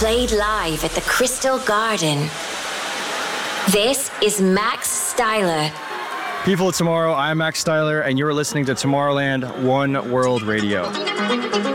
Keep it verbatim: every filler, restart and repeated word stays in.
Played live at the Crystal Garden. This is Max Styler. People of tomorrow, I'm Max Styler, and you're listening to Tomorrowland One World Radio.